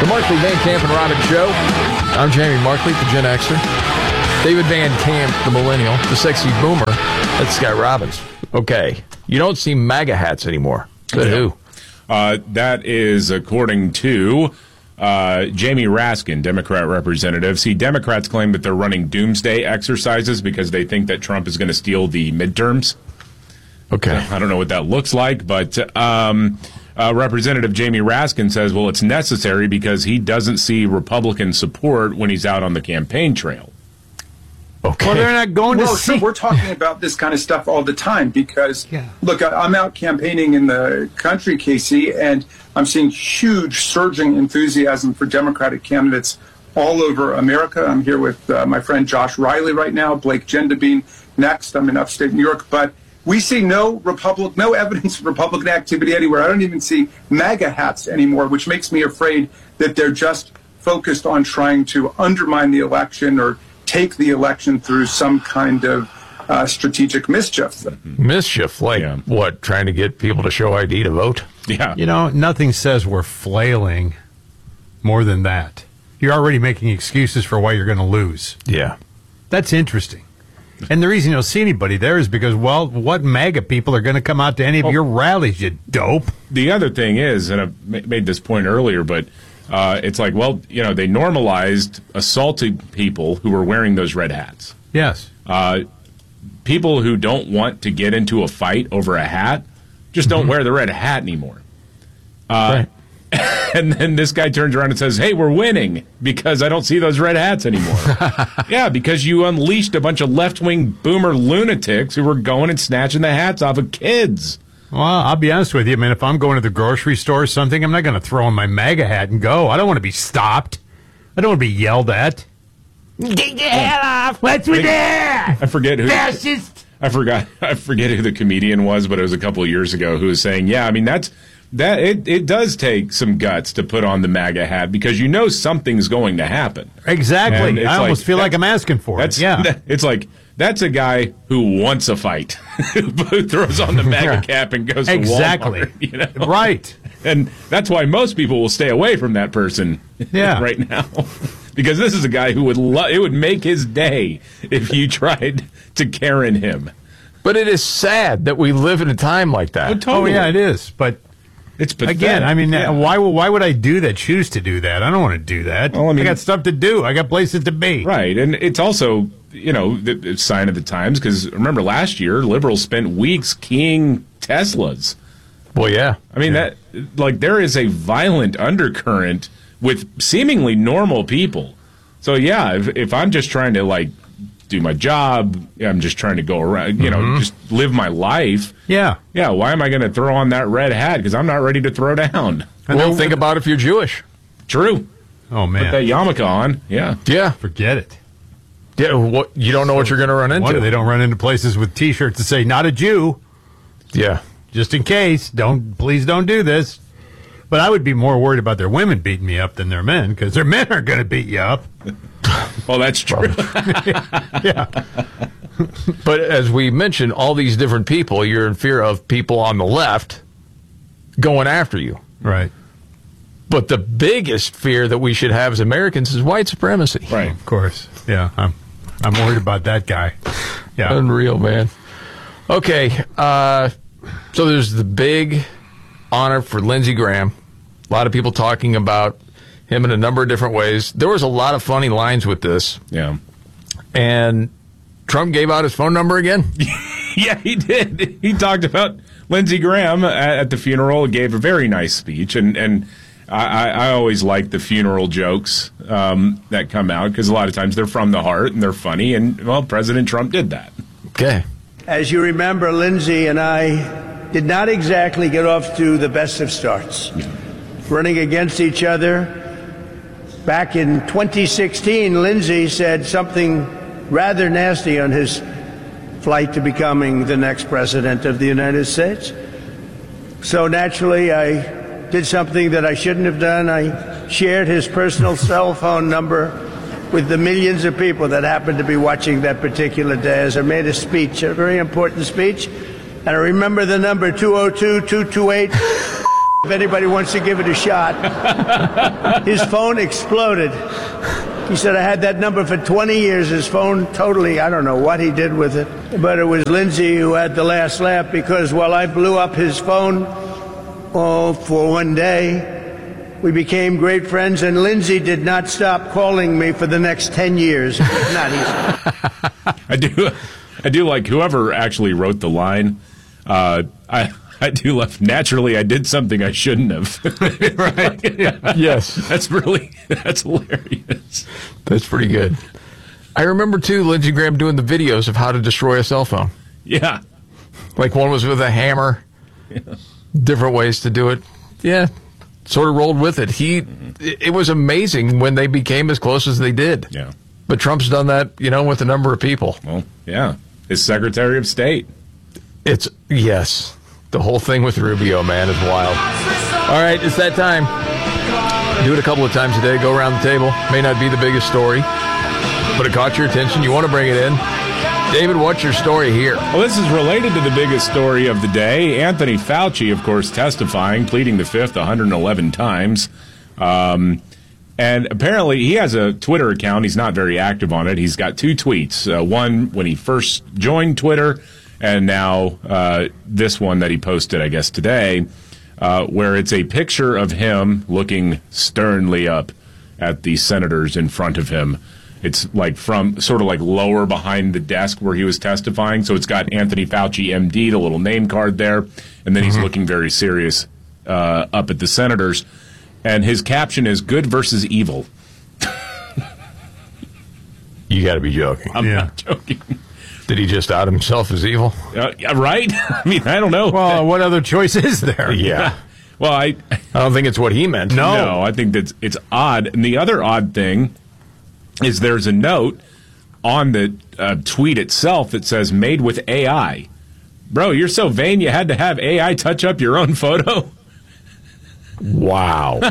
The Markley, Van Camp, and Robbins Show. I'm Jamie Markley, the Gen Xer. David Van Camp, the Millennial. The Sexy Boomer. That's Scott Robbins. Okay. You don't see MAGA hats anymore. Good who? That is according to Jamie Raskin, Democrat representative. See, Democrats claim that they're running doomsday exercises because they think that Trump is going to steal the midterms. Okay. I don't know what that looks like, but Representative Jamie Raskin says, well, it's necessary because he doesn't see Republican support when he's out on the campaign trail. Okay. Well, they're not going to see. So we're talking about this kind of stuff all the time because, look, I'm out campaigning in the country, Casey, and I'm seeing huge surging enthusiasm for Democratic candidates all over America. I'm here with my friend Josh Riley right now, Blake Gendabine next. I'm in upstate New York, but we see no evidence of Republican activity anywhere. I don't even see MAGA hats anymore, which makes me afraid that they're just focused on trying to undermine the election or take the election through some kind of strategic mischief. Mischief? Like what? Trying to get people to show ID to vote? Yeah. You know, nothing says we're flailing more than that. You're already making excuses for why you're going to lose. Yeah. That's interesting. And the reason you don't see anybody there is because, well, what MAGA people are going to come out to any of your rallies, you dope? The other thing is, and I made this point earlier, but it's like, well, you know, they normalized assaulting people who were wearing those red hats. Yes. People who don't want to get into a fight over a hat just don't wear the red hat anymore. Right. And then this guy turns around and says, hey, we're winning because I don't see those red hats anymore. Yeah, because you unleashed a bunch of left-wing boomer lunatics who were going and snatching the hats off of kids. Well, I'll be honest with you. I mean, if I'm going to the grocery store or something, I'm not going to throw on my MAGA hat and go. I don't want to be stopped. I don't want to be yelled at. Take your hat off. What's with that? I forget who. Fascist. I forget who the comedian was, but it was a couple of years ago who was saying, yeah, I mean, it does take some guts to put on the MAGA hat because you know something's going to happen. Exactly. I almost feel like I'm asking for it. Yeah. It's like, that's a guy who wants a fight, who throws on the MAGA cap and goes to Walmart. You know? Right. And that's why most people will stay away from that person right now. Because this is a guy who it would make his day if you tried to Karen him. But it is sad that we live in a time like that. Oh, totally. Oh, yeah, it is. But it's pathetic. Again, I mean, why would I do that? Choose to do that? I don't want to do that. Well, I mean, I got stuff to do. I got places to be. Right, and it's also, you know, the sign of the times because remember last year, liberals spent weeks keying Teslas. Well, yeah. I mean, that there is a violent undercurrent with seemingly normal people. So, yeah, if I'm just trying to, do my job, I'm just trying to go around, you know, just live my life. Yeah. Yeah, why am I going to throw on that red hat? Because I'm not ready to throw down. Well, think about if you're Jewish. True. Oh, man. Put that yarmulke on. Yeah. Yeah. Forget it. Yeah, you don't know what you're going to run into. They don't run into places with T-shirts that say, not a Jew. Yeah. Just in case. Please don't do this. But I would be more worried about their women beating me up than their men, because their men aren't going to beat you up. Well, that's true. Yeah. But as we mentioned, all these different people, you're in fear of people on the left going after you. Right. But the biggest fear that we should have as Americans is white supremacy. Right. Of course. Yeah. I'm worried about that guy. Yeah. Unreal, man. Okay. So there's the big honor for Lindsey Graham. A lot of people talking about him in a number of different ways. There was a lot of funny lines with this. Yeah. And Trump gave out his phone number again? Yeah, he did. He talked about Lindsey Graham at the funeral, gave a very nice speech, and I always like the funeral jokes that come out, because a lot of times they're from the heart and they're funny, and, well, President Trump did that. Okay. As you remember, Lindsey and I did not exactly get off to the best of starts. Running against each other. Back in 2016, Lindsey said something rather nasty on his flight to becoming the next president of the United States. So naturally, I did something that I shouldn't have done. I shared his personal cell phone number with the millions of people that happened to be watching that particular day as I made a speech, a very important speech. And I remember the number 202-228. if anybody wants to give it a shot. His phone exploded. He said, I had that number for 20 years. His phone totally, I don't know what he did with it. But it was Lindsay who had the last laugh because while I blew up his phone for one day, we became great friends, and Lindsay did not stop calling me for the next 10 years. Not easy. I do like whoever actually wrote the line. I do love. Naturally, I did something I shouldn't have. Right? Yes. That's hilarious. That's pretty good. I remember, too, Lindsey Graham doing the videos of how to destroy a cell phone. Yeah. Like one was with a hammer. Yeah. Different ways to do it. Yeah. Sort of rolled with it. It was amazing when they became as close as they did. Yeah. But Trump's done that, with a number of people. Well, yeah. His Secretary of State. Yes. The whole thing with Rubio, man, is wild. All right, it's that time. Do it a couple of times a day. Go around the table. May not be the biggest story, but it caught your attention. You want to bring it in. David, what's your story here? Well, this is related to the biggest story of the day. Anthony Fauci, of course, testifying, pleading the fifth 111 times. And apparently he has a Twitter account. He's not very active on it. He's got two tweets. One when he first joined Twitter, and now this one that he posted, I guess, today, where it's a picture of him looking sternly up at the senators in front of him. It's like from sort of like lower behind the desk where he was testifying. So it's got Anthony Fauci, MD, the little name card there. And then he's looking very serious up at the senators. And his caption is good versus evil. You got to be joking. I'm not joking. Did he just out himself as evil? Right? I mean, I don't know. Well, what other choice is there? Yeah. Well, I don't think it's what he meant. No, I think that it's odd. And the other odd thing is there's a note on the tweet itself that says made with AI. Bro, you're so vain you had to have AI touch up your own photo? Wow.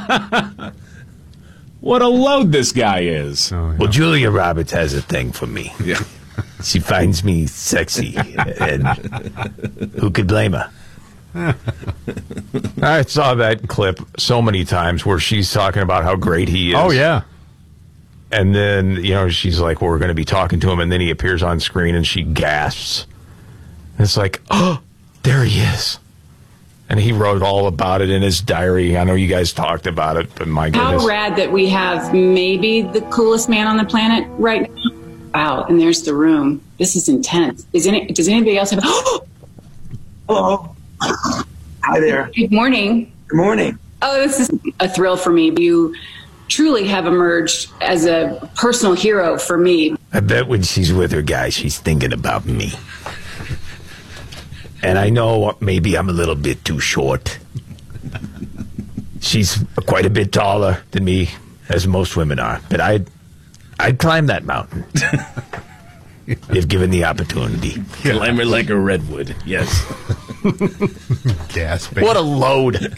What a load this guy is. Oh, yeah. Well, Julia Roberts has a thing for me. Yeah. She finds me sexy, and who could blame her? I saw that clip so many times where she's talking about how great he is. Oh, yeah. And then, she's like, well, we're going to be talking to him, and then he appears on screen, and she gasps. And it's like, oh, there he is. And he wrote all about it in his diary. I know you guys talked about it, but my goodness. How rad that we have maybe the coolest man on the planet right now. Wow, and there's the room. This is intense. Does anybody else have... Hello. Hi there. Good morning. Good morning. Oh, this is a thrill for me. You truly have emerged as a personal hero for me. I bet when she's with her guy, she's thinking about me. And I know maybe I'm a little bit too short. She's quite a bit taller than me, as most women are. But I'd climb that mountain if given the opportunity. Climb her like a redwood. Yes. Gasping. What a load.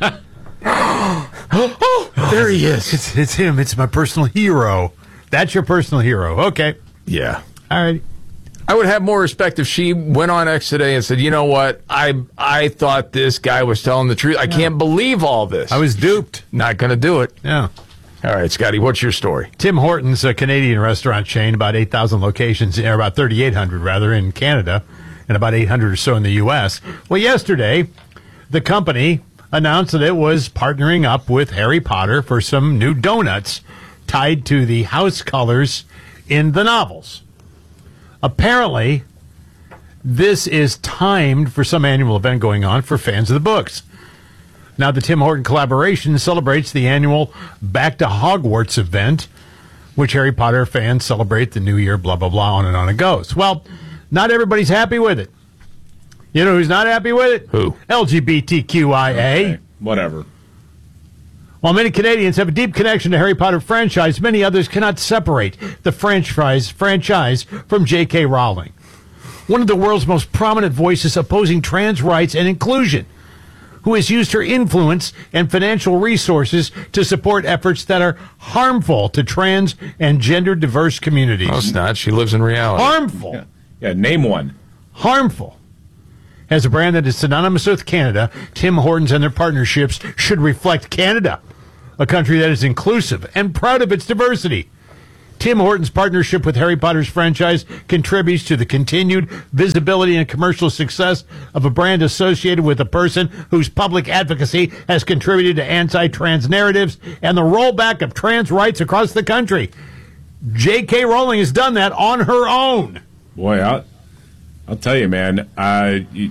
Oh, there he is. It's him. It's my personal hero. That's your personal hero. Okay. Yeah. All right. I would have more respect if she went on X today and said, you know what, I thought this guy was telling the truth. I can't believe all this. I was duped. Not going to do it. Yeah. All right, Scotty, what's your story? Tim Hortons, a Canadian restaurant chain, about 8,000 locations, or about 3,800 rather, in Canada, and about 800 or so in the U.S. Well, yesterday, the company announced that it was partnering up with Harry Potter for some new donuts tied to the house colors in the novels. Apparently, this is timed for some annual event going on for fans of the books. Now, the Tim Horton collaboration celebrates the annual Back to Hogwarts event, which Harry Potter fans celebrate the new year, blah, blah, blah, on and on it goes. Well, not everybody's happy with it. You know who's not happy with it? Who? LGBTQIA. Okay, whatever. While many Canadians have a deep connection to Harry Potter franchise, many others cannot separate the franchise from J.K. Rowling, one of the world's most prominent voices opposing trans rights and inclusion, who has used her influence and financial resources to support efforts that are harmful to trans and gender-diverse communities. No, it's not. She lives in reality. Harmful. Yeah, name one. Harmful. As a brand that is synonymous with Canada, Tim Hortons and their partnerships should reflect Canada, a country that is inclusive and proud of its diversity. Tim Hortons' partnership with Harry Potter's franchise contributes to the continued visibility and commercial success of a brand associated with a person whose public advocacy has contributed to anti-trans narratives and the rollback of trans rights across the country. J.K. Rowling has done that on her own. Boy, I'll tell you, man. The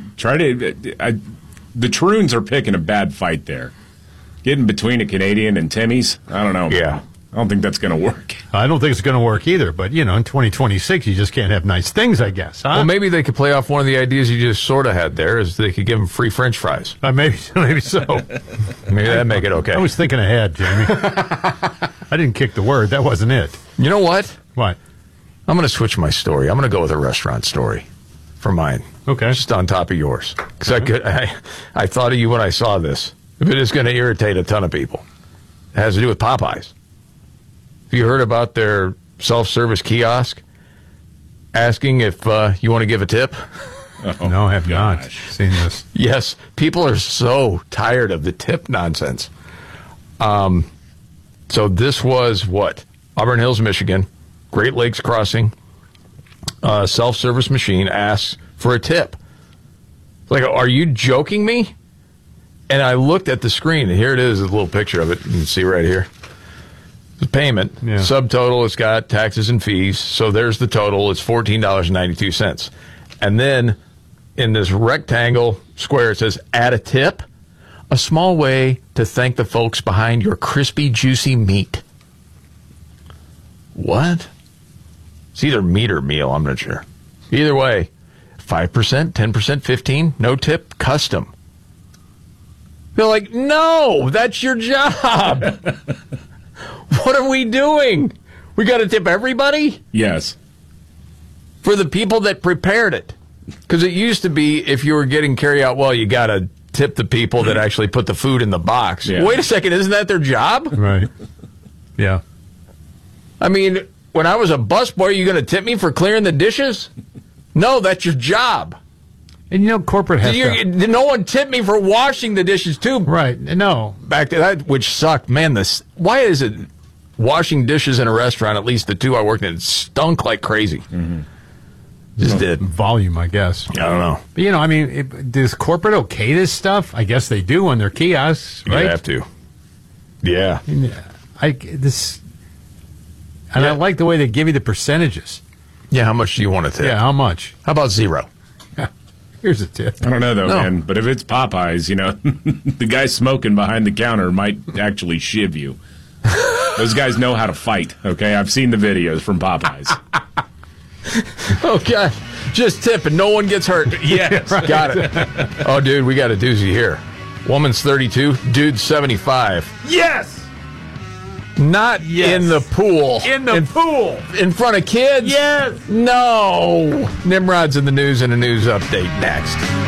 Troons are picking a bad fight there. Getting between a Canadian and Timmy's, I don't know. Yeah. I don't think that's going to work. I don't think it's going to work either, but, in 2026, you just can't have nice things, I guess, huh? Well, maybe they could play off one of the ideas you just sort of had there, is they could give them free French fries. Maybe so. Maybe that'd make it okay. I was thinking ahead, Jamie. I didn't kick the word. That wasn't it. You know what? What? I'm going to switch my story. I'm going to go with a restaurant story for mine. Okay. Just on top of yours. Because I thought of you when I saw this. If it is going to irritate a ton of people. It has to do with Popeyes. Have you heard about their self-service kiosk asking if you want to give a tip? No, I have not seen this. Yes, people are so tired of the tip nonsense. So this was what? Auburn Hills, Michigan, Great Lakes Crossing, self-service machine asks for a tip. Like, are you joking me? And I looked at the screen, and here it is, a little picture of it. You can see right here. The payment, subtotal, it's got taxes and fees. So there's the total. It's $14.92. And then in this rectangle square, it says, add a tip, a small way to thank the folks behind your crispy, juicy meat. What? It's either meat or meal, I'm not sure. Either way, 5%, 10%, 15%, no tip, custom. They're like, no, that's your job. What are we doing? We got to tip everybody? Yes. For the people that prepared it. Because it used to be if you were getting carry-out, well, you got to tip the people that actually put the food in the box. Yeah. Wait a second, isn't that their job? Right. Yeah. I mean, when I was a busboy, are you going to tip me for clearing the dishes? No, that's your job. And corporate has no one tipped me for washing the dishes, too. Right. No. Back to that, which sucked. Man, why is it washing dishes in a restaurant, at least the two I worked in, stunk like crazy. Mm-hmm. Just did. Volume, I guess. I don't know. But, does corporate okay this stuff? I guess they do on their kiosks, right? You have to. Yeah. I like the way they give you the percentages. Yeah, how much do you want to tip? Yeah, how much? How about 0? Here's a tip. I don't know, though, man. But if it's Popeyes, the guy smoking behind the counter might actually shiv you. Those guys know how to fight, okay? I've seen the videos from Popeyes. Okay. Just tip and no one gets hurt. Yes. Right. Got it. Oh, dude, we got a doozy here. Woman's 32, dude's 75. Yes! Not in the pool. In the pool. In front of kids? Yes. No. Nimrod's in the news and a news update next.